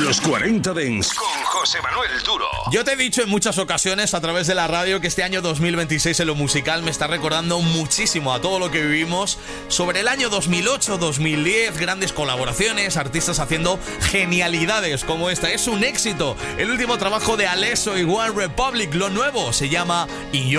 Los 40 Dents con José Manuel Duro. Yo te he dicho en muchas ocasiones a través de la radio que este año 2026 en lo musical me está recordando muchísimo a todo lo que vivimos sobre el año 2008-2010, grandes colaboraciones, artistas haciendo genialidades como esta. Es un éxito. El último trabajo de Alesso y One Republic, lo nuevo, se llama In